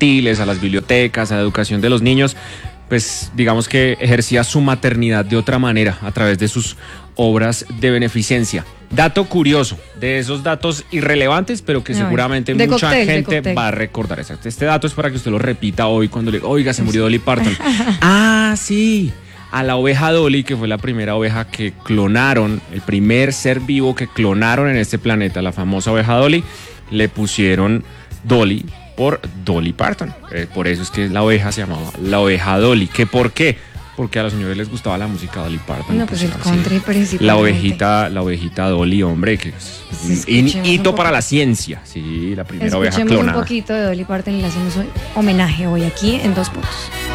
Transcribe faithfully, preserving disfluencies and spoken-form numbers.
infantiles, a las bibliotecas, a la educación de los niños, pues digamos que ejercía su maternidad de otra manera a través de sus obras de beneficencia. Dato curioso, de esos datos irrelevantes, pero que Ay, seguramente de mucha cóctel, de gente cóctel. va a recordar. Exacto. Este dato es para que usted lo repita hoy cuando le diga, oiga, se murió Dolly Parton. Ah, sí. A la oveja Dolly, que fue la primera oveja que clonaron, el primer ser vivo que clonaron en este planeta, la famosa oveja Dolly, le pusieron Dolly por Dolly Parton. Eh, por eso es que la oveja se llamaba la oveja Dolly. ¿Qué por qué? Porque a los señores les gustaba la música de Dolly Parton. No, pues el sí, country principalmente. La ovejita, la ovejita Dolly, hombre, que es Pues un escuchemos hito un para poco. la ciencia. Sí, la primera oveja Escuchemos clonada. un poquito de Dolly Parton y le hacemos un homenaje hoy aquí en Dos Puntos.